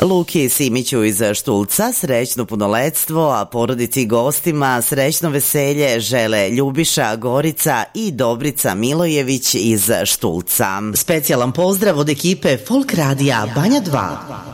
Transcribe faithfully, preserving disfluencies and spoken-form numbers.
Luki i Simiću iz Štulca srećno punoletstvo, a porodici i gostima srećno veselje žele Ljubiša, Gorica i Dobrica Milojević iz Štulca. Specijalan pozdrav od ekipe Folk Radija Banja dva.